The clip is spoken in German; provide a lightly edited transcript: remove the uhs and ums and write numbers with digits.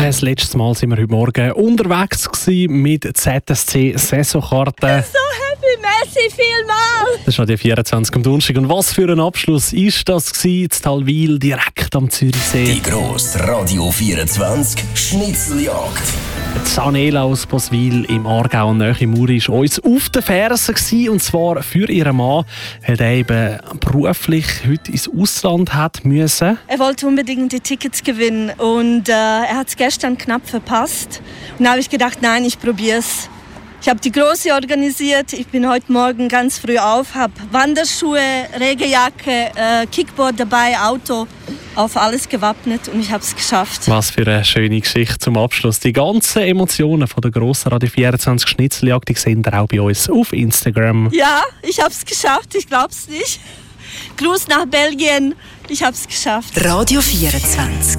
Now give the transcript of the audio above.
Das letzte Mal sind wir heute Morgen unterwegs mit ZSC-Saisonkarten. So happy, merci vielmals! Das ist noch die 24 am Donnerstag. Und was für ein Abschluss ist das gewesen? In Talwil, direkt am Zürichsee. Die grosse Radio 24 Schnitzeljagd. Sanela aus Boswil im Aargau und Nähe Muri war uns auf den Fersen gewesen, und zwar für ihren Mann, weil er eben beruflich heute ins Ausland hat müssen. Er wollte unbedingt die Tickets gewinnen und er hat es gestern knapp verpasst. Und da habe ich gedacht, nein, ich probiere es. Ich habe die Große organisiert. Ich bin heute Morgen ganz früh auf, habe Wanderschuhe, Regenjacke, Kickboard dabei, Auto, auf alles gewappnet und ich habe es geschafft. Was für eine schöne Geschichte zum Abschluss. Die ganzen Emotionen von der grossen Radio 24 Schnitzeljagd, die sehen ihr auch bei uns auf Instagram. Ja, ich habe es geschafft, ich glaube es nicht. Gruß nach Belgien, ich habe es geschafft. Radio 24.